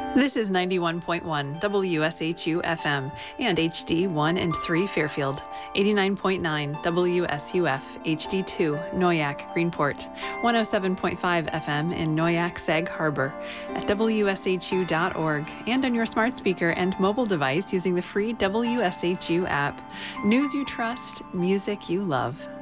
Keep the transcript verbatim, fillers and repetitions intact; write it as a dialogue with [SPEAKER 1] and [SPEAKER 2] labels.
[SPEAKER 1] This is ninety-one point one W S H U F M and H D one and three Fairfield, eighty-nine point nine W S U F H D two Noyak Greenport, one oh seven point five F M in Noyak Sag Harbor, at W S H U dot org, and on your smart speaker and mobile device using the free W S H U app. News you trust, music you love.